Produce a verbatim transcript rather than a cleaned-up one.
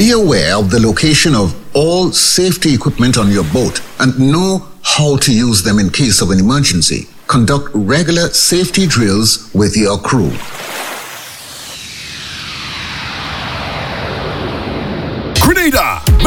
Be aware of the location of all safety equipment on your boat and know how to use them in case of an emergency. Conduct regular safety drills with your crew. Grenada!